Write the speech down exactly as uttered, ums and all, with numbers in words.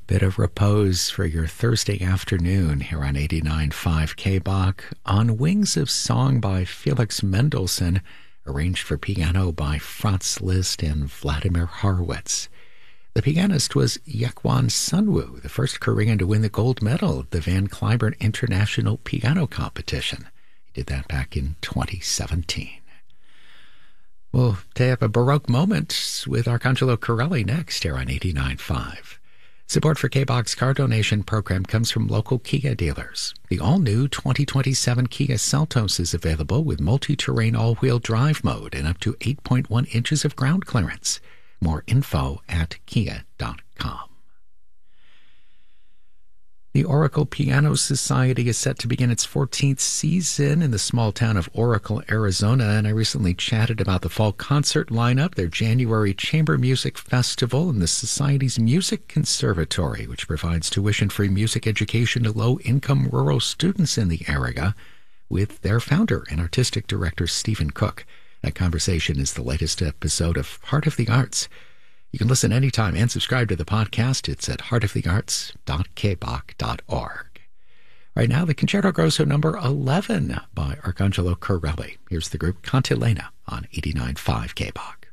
Bit of repose for your Thursday afternoon here on eighty-nine point five K B O C. On Wings of Song by Felix Mendelssohn, arranged for piano by Franz Liszt and Vladimir Horowitz. The pianist was Yekwon Sunwoo, the first Korean to win the gold medal at the Van Cliburn International Piano Competition. He did that back in twenty seventeen. We'll take a Baroque moment with Arcangelo Corelli next here on eighty-nine point five. Support for K B O C's car donation program comes from local Kia dealers. The all-new twenty twenty-seven Kia Seltos is available with multi-terrain all-wheel drive mode and up to eight point one inches of ground clearance. More info at kia dot com. The Oracle Piano Society is set to begin its fourteenth season in the small town of Oracle, Arizona, and I recently chatted about the fall concert lineup, their January Chamber Music Festival, and the Society's Music Conservatory, which provides tuition-free music education to low-income rural students in the area, with their founder and artistic director, Stephen Cook. That conversation is the latest episode of Heart of the Arts. You can listen anytime and subscribe to the podcast. It's at heart of the arts dot k b o c dot org. Right now, the Concerto Grosso number eleven by Arcangelo Corelli. Here's the group Cantilena on eighty-nine point five K B O C.